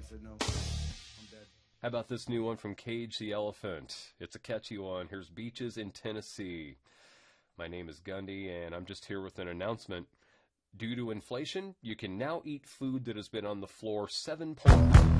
said, no, I'm dead. How about this new one from Cage the Elephant? It's a catchy one. Here's Beaches in Tennessee. My name is Gundy, and I'm just here with an announcement. Due to inflation, you can now eat food that has been on the floor 7